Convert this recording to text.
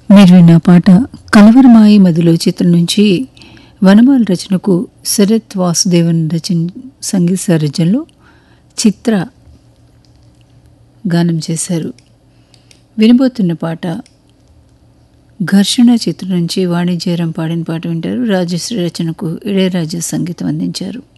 మీరు విన్న పాట కలవరమాయి మదిలో చిత్రం నుంచి వనమాల రచనకు శరత్ వాసుదేవన్ సంగీత సారథ్యంలో చిత్ర గానం చేశారు. వినబోతున్న పాట ఘర్షణ చిత్రం నుంచి వాణిజ్యరం పాడిన పాట వింటారు. రాజశ్రీ రచనకు ఇళయరాజా సంగీతం అందించారు.